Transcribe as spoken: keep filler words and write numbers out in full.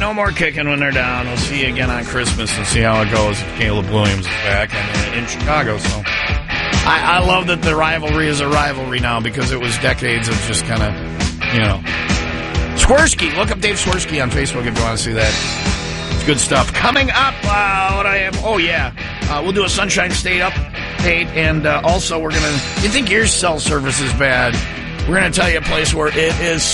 No more kicking when they're down. We'll see you again on Christmas and see how it goes if Caleb Williams is back and, uh, in Chicago. So I, I love that the rivalry is a rivalry now because it was decades of just kind of, you know. Swirsky. Look up Dave Swirsky on Facebook if you want to see that. It's good stuff. Coming up, uh, what I have, oh yeah, uh, we'll do a Sunshine State update, and uh, also we're going to, you think your cell service is bad? We're going to tell you a place where it is